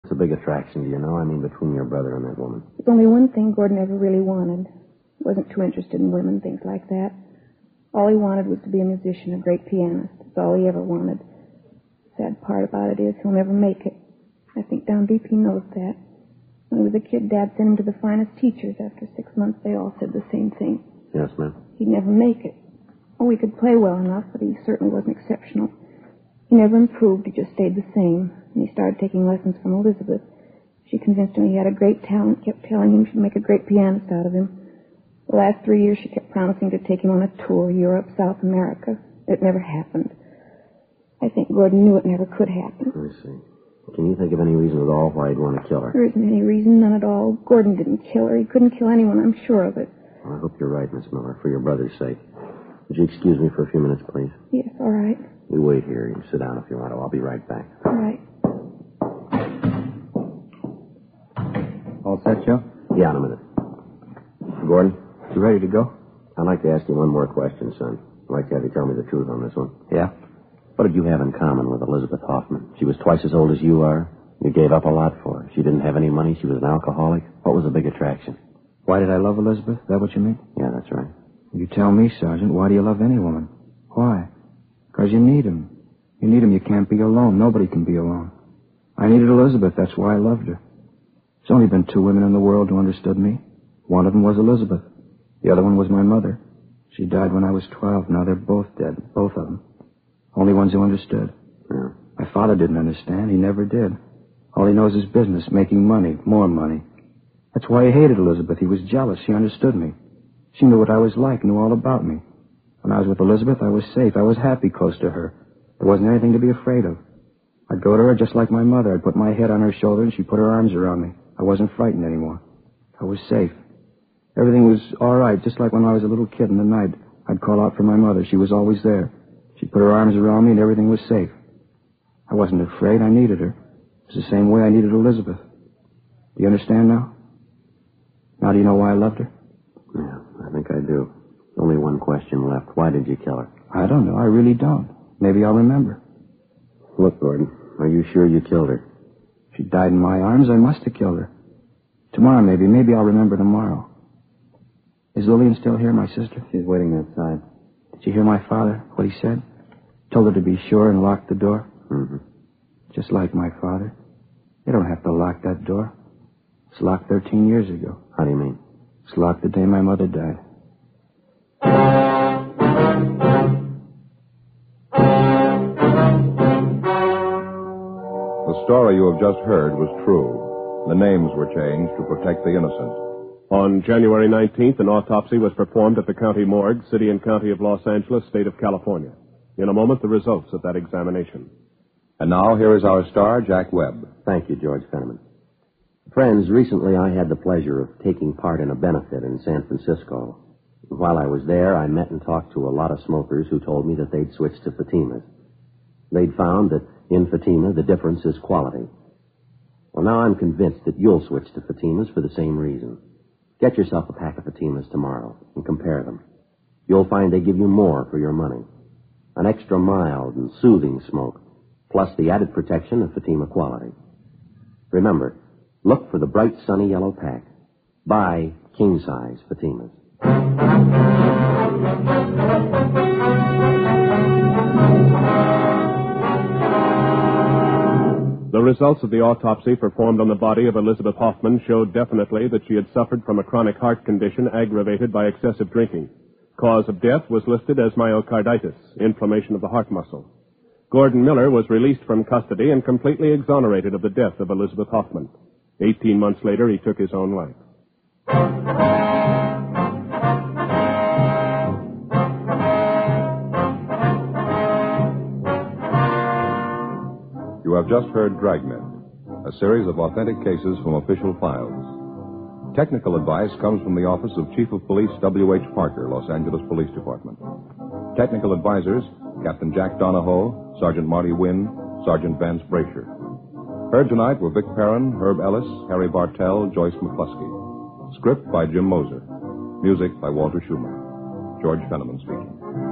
It's a big attraction, do you know? I mean, between your brother and that woman. There's only one thing Gordon ever really wanted. He wasn't too interested in women, things like that. All he wanted was to be a musician, a great pianist. That's all he ever wanted. The sad part about it is he'll never make it. I think down deep he knows that. When he was a kid, Dad sent him to the finest teachers. After 6 months, they all said the same thing. Yes, ma'am. He'd never make it. Oh, he could play well enough, but he certainly wasn't exceptional. He never improved. He just stayed the same. And he started taking lessons from Elizabeth. She convinced him he had a great talent, kept telling him she'd make a great pianist out of him. The last 3 years, she kept promising to take him on a tour, Europe, South America. It never happened. I think Gordon knew it never could happen. I see. Can you think of any reason at all why he'd want to kill her? There isn't any reason, none at all. Gordon didn't kill her. He couldn't kill anyone, I'm sure of it. Well, I hope you're right, Miss Miller, for your brother's sake. Would you excuse me for a few minutes, please? Yes, all right. You wait here. You sit down if you want to. I'll be right back. All right. All set, Joe? Yeah, in a minute. Gordon? You ready to go? I'd like to ask you one more question, son. I'd like to have you tell me the truth on this one. Yeah? What did you have in common with Elizabeth Hoffman? She was twice as old as you are. You gave up a lot for her. She didn't have any money. She was an alcoholic. What was the big attraction? Why did I love Elizabeth? Is that what you mean? Yeah, that's right. You tell me, Sergeant. Why do you love any woman? Why? Because you need him. You need him. You can't be alone. Nobody can be alone. I needed Elizabeth. That's why I loved her. There's only been 2 women in the world who understood me. One of them was Elizabeth. The other one was my mother. She died when I was 12. Now they're both dead. Both of them. Only ones who understood. Yeah. My father didn't understand. He never did. All he knows is business, making money, more money. That's why he hated Elizabeth. He was jealous. She understood me. She knew what I was like, knew all about me. When I was with Elizabeth, I was safe. I was happy close to her. There wasn't anything to be afraid of. I'd go to her just like my mother. I'd put my head on her shoulder and she'd put her arms around me. I wasn't frightened anymore. I was safe. Everything was all right, just like when I was a little kid in the night. I'd call out for my mother. She was always there. She'd put her arms around me and everything was safe. I wasn't afraid. I needed her. It was the same way I needed Elizabeth. Do you understand now? Now do you know why I loved her? Yeah, I think I do. Only one question left. Why did you kill her? I don't know. I really don't. Maybe I'll remember. Look, Gordon, are you sure you killed her? She died in my arms. I must have killed her. Tomorrow, maybe. Maybe I'll remember tomorrow. Is Lillian still here, my sister? She's waiting outside. Did you hear my father, what he said? Told her to be sure and lock the door? Mm-hmm. Just like my father. You don't have to lock that door. It's locked 13 years ago. How do you mean? It's locked the day my mother died. The story you have just heard was true. The names were changed to protect the innocent. On January 19th, an autopsy was performed at the county morgue, City and County of Los Angeles, State of California. In a moment, the results of that examination. And now, here is our star, Jack Webb. Thank you, George Fenneman. Friends, recently I had the pleasure of taking part in a benefit in San Francisco. While I was there, I met and talked to a lot of smokers who told me that they'd switched to Fatimas. They'd found that in Fatima, the difference is quality. Well, now I'm convinced that you'll switch to Fatimas for the same reason. Get yourself a pack of Fatimas tomorrow and compare them. You'll find they give you more for your money. An extra mild and soothing smoke, plus the added protection of Fatima quality. Remember, look for the bright sunny yellow pack. Buy king-size Fatimas. The results of the autopsy performed on the body of Elizabeth Hoffman showed definitely that she had suffered from a chronic heart condition aggravated by excessive drinking. Cause of death was listed as myocarditis, inflammation of the heart muscle. Gordon Miller was released from custody and completely exonerated of the death of Elizabeth Hoffman. 18 months later, he took his own life. You have just heard Dragnet, a series of authentic cases from official files. Technical advice comes from the Office of Chief of Police W.H. Parker, Los Angeles Police Department. Technical advisors, Captain Jack Donahoe, Sergeant Marty Wynn, Sergeant Vance Brasher. Heard tonight were Vic Perrin, Herb Ellis, Harry Bartell, Joyce McCluskey. Script by Jim Moser. Music by Walter Schumann. George Fenneman speaking.